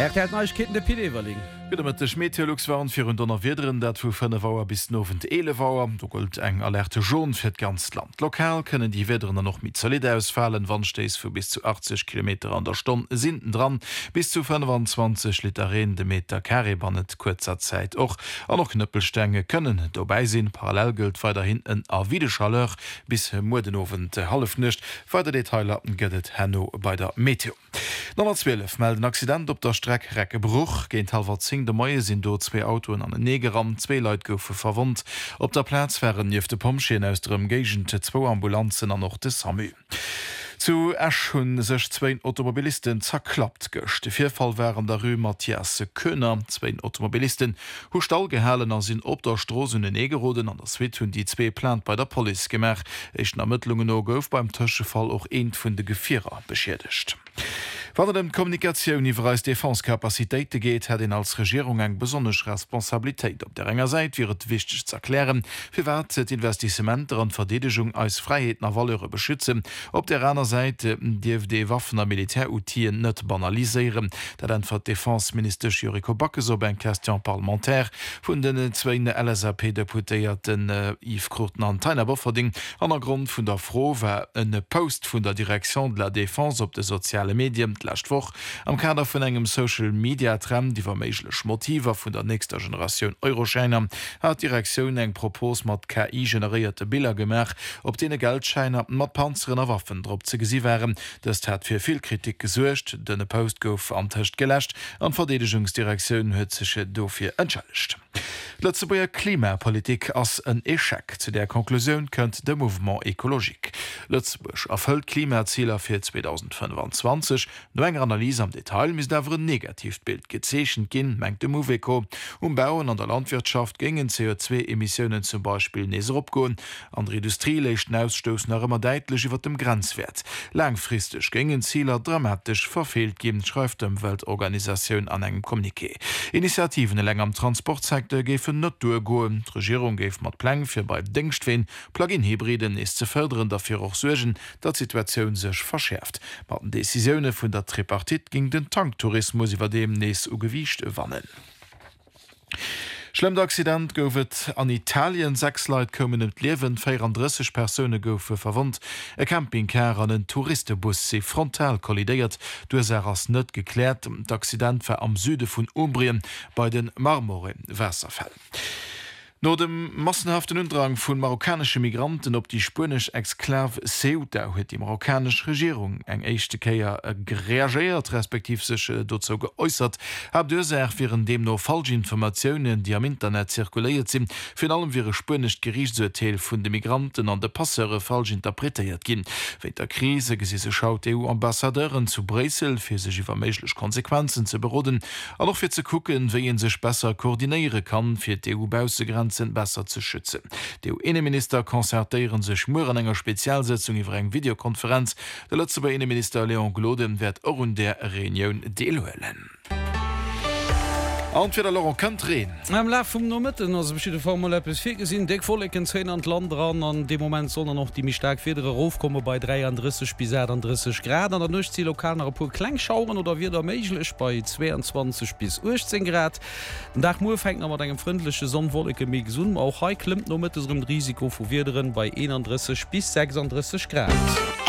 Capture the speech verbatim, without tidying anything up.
Erklärt Neuigkeiten der P D überlegen. Wieder mit der Meteorlux waren vier und Viren dat vu fünf Uhr bis novent ele Uhr. Du gold eng alerte Joun fir ganz Land. Lokal können die Wederen noch mit solide ausfallen, wann stehst für bis zu achtzig Kilometer an der Stunde sind dran bis zu fünfundzwanzig Liter de Meter Carrebanet kurzer Zeit och an noch Knüppelstänge können dabei sind. Parallel gilt weiter hinten a Wiederschalleur bis Mordenowen half nicht. Weiter Detailappen gëtt Hanno bei der Meteo. Nummer zwölf melden Accident op der Strecke Reckebruch gehen halb de Maie sind do zwei Autoen an den Negeram, zwei Leute goufe verwundt. Op der Platz wären jef de Pomschen aus dem Gegent zwei Ambulanzen an noch de Samu. Zu Esch hun sech zwei Automobilisten zerklappt gocht. De Vierfall wären der Rue Matthias Könner, zwei Automobilisten hu Stallgehalen an sinn op der Strosen den Negeroden an der Swit hun die zwei plant bei der Police gemerk. Echten Ermittlungen no gouf beim Tschefall auch een vun de Gevierer beschädigt. Wann dem Kommunikation iwweis Defenskapazitéite geht, hat den als Regierung eng besonnech Responsabiltäit. Op der enger Seite wie het wichtig zu erklären, fir wat et Investissementer an Verdedigung als Freiheitner Valure beschützen, op der einer Seite D F D Waffener Militärutien net banaliseieren, dat en ver Defensminister Juriko Backes op en Question parlamentär vun den zweine L S A P-Deputéierten äh, Yves Kroten an Teinerboferding an der Grund vun der Fro war en Post vun der Direktion de la Défense op de soziale Medien woch am Kader vun engem Social Media Trend die vermeiglech Motiver vun der nächster Generation Euroscheiner hat Direktion eng Propos mat K I generierte Bilder gemerk, op dee Geldscheiner mat Panzeren a Waffen drop ze gesi wären. Das hat fir viel Kritik gesuercht, denne Post gouf ancht gelächt an Verdedigungsdirektion huet sech dofir entschallcht. Letzteer Klimapolitik ass en Echeck. Zu der Konklusion könnt de Mouvement Ökologik. Lützbusch erfüllt Klimazieler fir zwanzig fünfundzwanzig. No enger Analyse am Detail mis dawer een Negativbild gezeschen ginn, mengt de Moveco. Um Bauen an der Landwirtschaft gingen C O zwei Emissionen zum Beispiel neser opgoen. An der Industrie lechten Ausstoß nach immer deitlich iwwer dem Grenzwert. Langfristig gingen Zieler dramatisch verfehlt geben, schreibt dem Weltorganisation an engem Kommuniqué. Initiativen länger am Transportsektor gefen net durchgoen. Die Regierung geif mat Plan fir bei Denkstwen Plug-in-Hybriden is ze förderen, dafür auch sorgen, dat Situation sech verschärft. Bei den Decisionen vun der Tripartit ging den Tanktourismus iwwer dem nees ugewicht wannen. Schlimm Accident goufet an Italien sechs Leiit kommen et Liwen vierunddreißig Persone goufe verwundt. E Campingcar an den Touristebus se frontal kollidéiert, du se ass net geklärt. D'Accident war am Süde vun Umbrien bei den Marmore Wässerfall. No dem massenhaften Undrang vun marokkanische Migranten op die spanisch Exklave Ceuta huet die marokkanische Regierung eng echte Keier gereagiert respektiv sech dozo geäußert, hab dësech viren dem no falsche Informationen, die am Internet zirkuléiert sinn, fir allem wie spanisch Gerichtsurteil vun de Migranten an de Passeure falsch interpretiert ginn. Wéit der Krise gesi se schaut E U-Ambassadeuren zu Bresel fir sech iwwer méiglech Konsequenzen ze beroden, an noch fir ze kucken, wéi en sech besser koordiniere kann fir d'E U-Bausegrenzen besser zu schützen. Die Innenminister konzertieren sich nur an enger Spezialsetzung über eine Videokonferenz. Der letzte bei Innenminister Leon Gloden wird auch in der Reunion teilnehmen. Und wieder Laurent Country. Am Lauf vom Nomitten, also bestimmte Formel etwas viel gesehen, dick voll in zehn Land dran, an dem Moment sollen noch die mich stark federe raufkommen bei dreiunddreißig bis sechsunddreißig Grad, an der Nussziel lokal nach pur klein schauen oder wieder möglich bei zweiundzwanzig bis achtzehn Grad. Dach nur fängt aber eine freundliche Sonnenwolke mit gesund, auch heute klimmt noch mit unserem Risiko für Wideren bei einunddreißig bis sechsunddreißig Grad.